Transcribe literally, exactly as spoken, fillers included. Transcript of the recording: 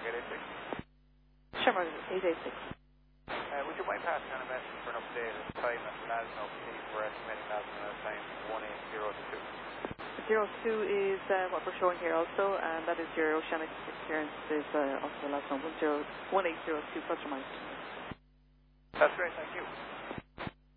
eight eight six. Shamrock eight eight six. Uh, would you mind passing on a message for an update of time at Lasno, please? We're estimating Lasno at time one eight zero two. zero two is uh, what we're showing here also, and that is your oceanic experience is uh, also Lasno one eight zero two plus or minus. That's great, thank you.